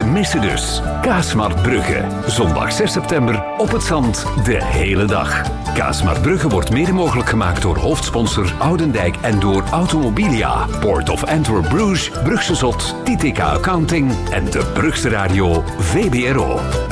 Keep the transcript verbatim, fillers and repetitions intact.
missen dus. Kaasmarkt Brugge. Zondag zes september op het zand de hele dag. Kaasmarkt Brugge wordt mede mogelijk gemaakt door hoofdsponsor Oudendijk en door Automobilia, Port of Antwerp Bruges, Brugse Zot, T T K Accounting en de Brugse Radio V B R O.